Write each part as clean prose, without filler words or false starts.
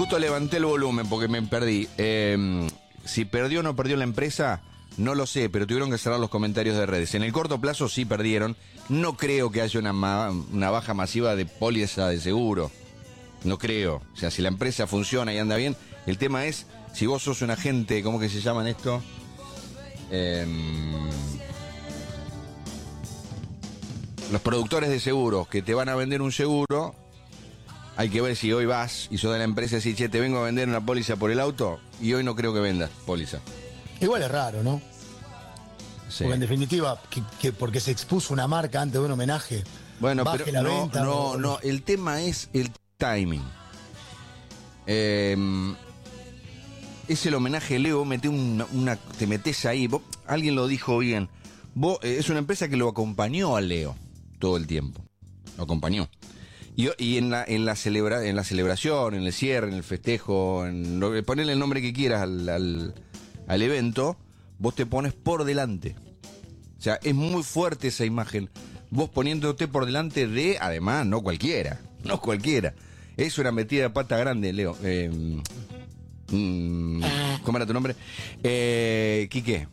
Justo levanté el volumen porque me perdí. Si perdió o no perdió la empresa, no lo sé, pero tuvieron que cerrar los comentarios de redes. En el corto plazo sí perdieron. No creo que haya una baja masiva de póliza de seguro. No creo. O sea, si la empresa funciona y anda bien, el tema es, si vos sos un agente, ¿cómo que se llaman esto? Los productores de seguros que te van a vender un seguro, hay que ver si hoy vas y sos de la empresa y decís, che, te vengo a vender una póliza por el auto, y hoy no creo que vendas póliza. Igual es raro, ¿no? Sí. Porque en definitiva, porque se expuso una marca antes de un homenaje. Bueno, baje pero la no, venta, no, el tema es el timing. Es el homenaje, Leo, te metés ahí. Alguien lo dijo bien. Es una empresa que lo acompañó a Leo todo el tiempo. Lo acompañó. Y en la celebración, en el cierre, en el festejo, ponele el nombre que quieras al evento, vos te pones por delante. O sea, es muy fuerte esa imagen. Vos poniéndote por delante de, además, no cualquiera. Es una metida de pata grande, Leo. ¿Cómo era tu nombre? Quique.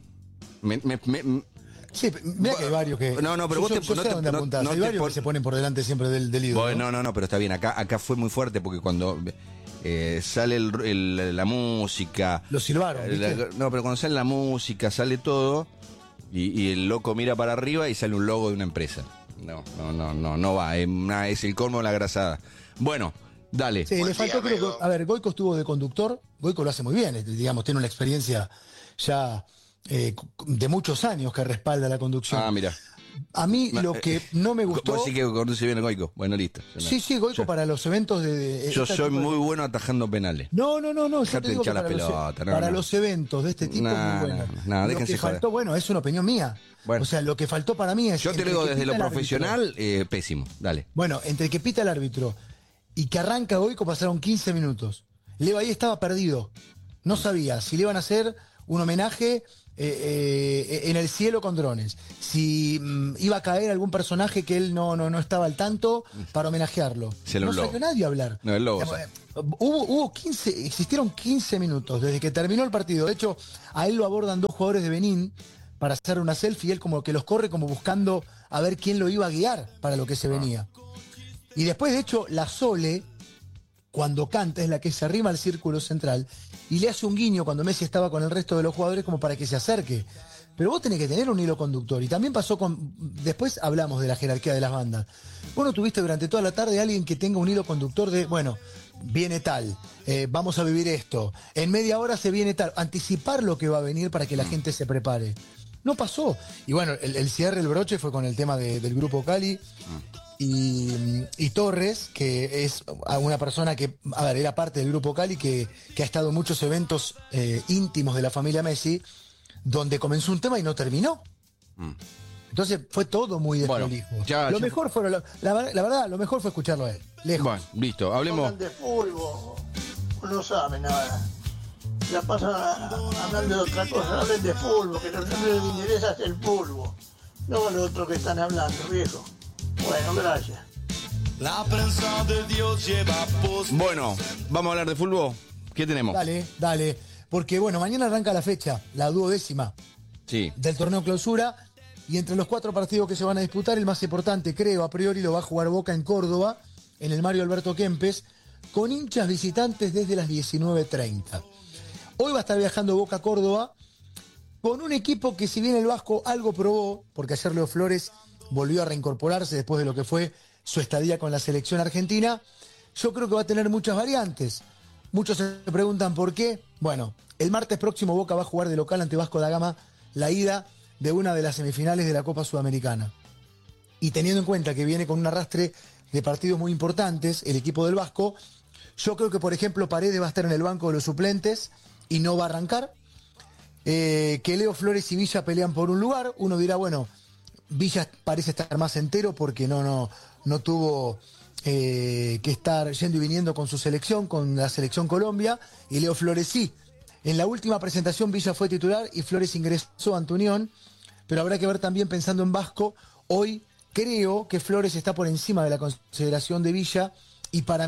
Sí, mira que hay varios que... No, pero vos yo sé dónde apuntás. Hay varios que se ponen por delante siempre del ídolo. Bueno, no, pero está bien. Acá fue muy fuerte porque cuando sale la música... Lo silbaron, ¿viste? No, pero cuando sale la música, sale todo, y el loco mira para arriba y sale un logo de una empresa. No va. Es el colmo de la grasada. Bueno, dale. Sí, le faltó, creo que... A ver, Goico estuvo de conductor. Goico lo hace muy bien, digamos, tiene una experiencia ya... de muchos años que respalda la conducción. Ah, mira. A mí lo que no me gustó... ¿Vos sí que conduce bien el Goico? Bueno, listo. Sí, Goico para los eventos de yo soy muy bueno atajando penales. No. Yo te digo que para los eventos de este tipo es muy bueno. Lo que faltó, bueno, es una opinión mía. Bueno. O sea, lo que faltó para mí es... Yo te lo digo desde lo profesional, pésimo. Dale. Bueno, entre que pita el árbitro y que arranca Goico pasaron 15 minutos. Leo ahí estaba perdido. No sabía si le iban a hacer un homenaje en el cielo con drones, si iba a caer algún personaje que él no estaba al tanto para homenajearlo. No salió nadie a hablar. No, el lobo. Existieron 15 minutos desde que terminó el partido. De hecho, a él lo abordan dos jugadores de Benín para hacer una selfie y él como que los corre como buscando a ver quién lo iba a guiar para lo que se venía. Y después, de hecho, la Sole, cuando canta, es la que se arrima al círculo central y le hace un guiño cuando Messi estaba con el resto de los jugadores como para que se acerque. Pero vos tenés que tener un hilo conductor. Y también pasó después hablamos de la jerarquía de las bandas. Vos no tuviste durante toda la tarde alguien que tenga un hilo conductor de, bueno, viene tal, vamos a vivir esto, en media hora se viene tal. Anticipar lo que va a venir para que la gente se prepare. No pasó. Y bueno, el cierre, el broche fue con el tema del grupo Cali. Y Torres, que es una persona que, a ver, era parte del grupo Cali, que ha estado en muchos eventos íntimos de la familia Messi, donde comenzó un tema y no terminó. Entonces fue todo muy desprolijo. Bueno, lo mejor fue, la verdad, lo mejor fue escucharlo a él. Lejos. Bueno, listo, hablemos. Hablan de fútbol, no saben nada. La pasan hablando de otra cosa, hablen de fútbol, que lo que les interesa es el fútbol, no lo otro que están hablando, viejo. Bueno, gracias. La prensa de Dios lleva post. Bueno, ¿vamos a hablar de fútbol? ¿Qué tenemos? Dale. Porque, bueno, mañana arranca la fecha, la 12ª del torneo clausura. Y entre los 4 partidos que se van a disputar, el más importante, creo, a priori, lo va a jugar Boca en Córdoba, en el Mario Alberto Kempes, con hinchas visitantes desde las 19:30. Hoy va a estar viajando Boca a Córdoba con un equipo que, si bien el Vasco algo probó, porque ayer Leo Flores volvió a reincorporarse después de lo que fue su estadía con la selección argentina, yo creo que va a tener muchas variantes. Muchos se preguntan por qué. Bueno, el martes próximo Boca va a jugar de local ante Vasco da Gama la ida de una de las semifinales de la Copa Sudamericana. Y teniendo en cuenta que viene con un arrastre de partidos muy importantes, el equipo del Vasco, yo creo que, por ejemplo, Paredes va a estar en el banco de los suplentes y no va a arrancar. Que Leo Flores y Villa pelean por un lugar. Uno dirá, bueno, Villa parece estar más entero porque no tuvo que estar yendo y viniendo con su selección, con la selección Colombia, y Leo Flores sí. En la última presentación Villa fue titular y Flores ingresó ante Unión, pero habrá que ver también, pensando en Vasco, hoy creo que Flores está por encima de la consideración de Villa, y para mí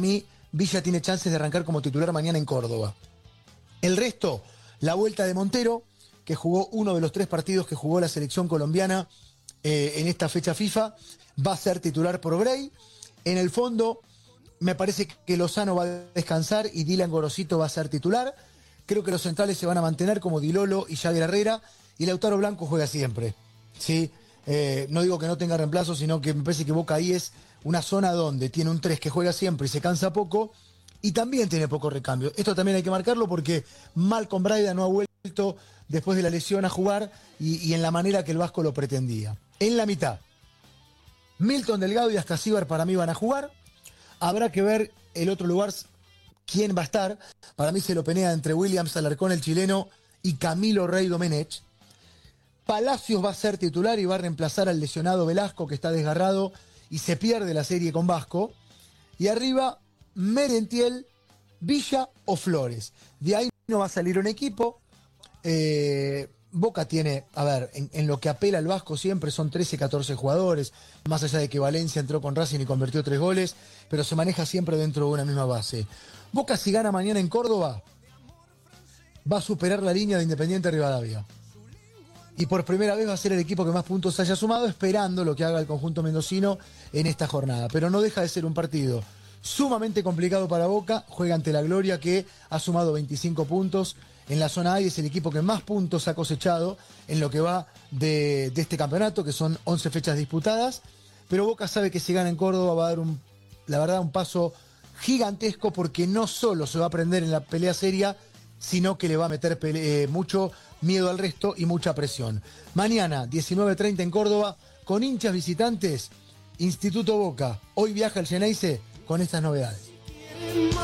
Villa tiene chances de arrancar como titular mañana en Córdoba. El resto, la vuelta de Montero, que jugó uno de los 3 partidos que jugó la selección colombiana en esta fecha FIFA, va a ser titular por Bray. En el fondo, me parece que Lozano va a descansar y Dylan Gorosito va a ser titular. Creo que los centrales se van a mantener como Di Lolo y Jagger Herrera, y Lautaro Blanco juega siempre, ¿sí? No digo que no tenga reemplazo, sino que me parece que Boca ahí es una zona donde tiene un 3 que juega siempre y se cansa poco, y también tiene poco recambio. Esto también hay que marcarlo porque Malcolm Braida no ha vuelto después de la lesión a jugar y en la manera que el Vasco lo pretendía. En la mitad, Milton Delgado y Ascasíbar para mí van a jugar. Habrá que ver el otro lugar quién va a estar. Para mí se lo penea entre Williams Alarcón, el chileno, y Camilo Rey Domenech. Palacios va a ser titular y va a reemplazar al lesionado Velasco, que está desgarrado y se pierde la serie con Vasco. Y arriba, Merentiel, Villa o Flores. De ahí no va a salir un equipo. Boca tiene, a ver, en lo que apela al Vasco siempre son 13, 14 jugadores, más allá de que Valencia entró con Racing y convirtió 3 goles, pero se maneja siempre dentro de una misma base. Boca, si gana mañana en Córdoba, va a superar la línea de Independiente Rivadavia. Y por primera vez va a ser el equipo que más puntos haya sumado, esperando lo que haga el conjunto mendocino en esta jornada. Pero no deja de ser un partido sumamente complicado para Boca. Juega ante la Gloria, que ha sumado 25 puntos en la zona A y es el equipo que más puntos ha cosechado en lo que va de este campeonato, que son 11 fechas disputadas. Pero Boca sabe que si gana en Córdoba va a dar la verdad, un paso gigantesco, porque no solo se va a prender en la pelea seria, sino que le va a meter mucho miedo al resto y mucha presión. Mañana, 19:30 en Córdoba, con hinchas visitantes, Instituto Boca. Hoy viaja el Geneise con estas novedades.